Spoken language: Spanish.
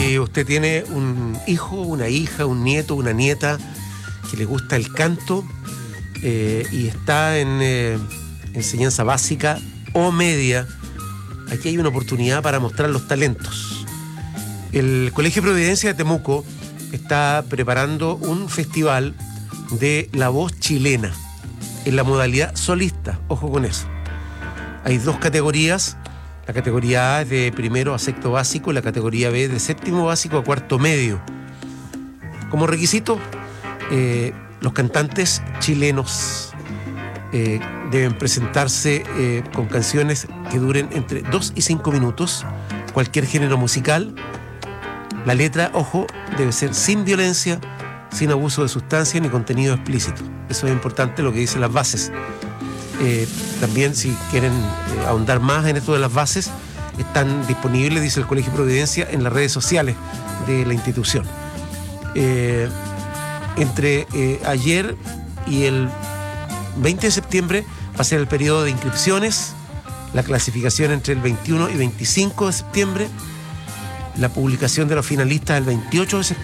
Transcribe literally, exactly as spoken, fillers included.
Si usted tiene un hijo, una hija, un nieto, una nieta que le gusta el canto eh, y está en eh, enseñanza básica o media, aquí hay una oportunidad para mostrar los talentos. El Colegio Providencia de Temuco está preparando un festival de la voz chilena en la modalidad solista. Ojo con eso. Hay dos categorías. La categoría A es de primero a sexto básico, la categoría B de séptimo básico a cuarto medio. Como requisito, eh, los cantantes chilenos eh, deben presentarse eh, con canciones que duren entre dos y cinco minutos, cualquier género musical. La letra, ojo, debe ser sin violencia, sin abuso de sustancias ni contenido explícito. Eso es importante, lo que dicen las bases. Eh, también, si quieren eh, ahondar más en esto de las bases, están disponibles, dice el Colegio Providencia, en las redes sociales de la institución. Eh, entre eh, ayer y el veinte de septiembre va a ser el periodo de inscripciones, la clasificación entre el veintiuno y veinticinco de septiembre, la publicación de los finalistas el veintiocho de septiembre.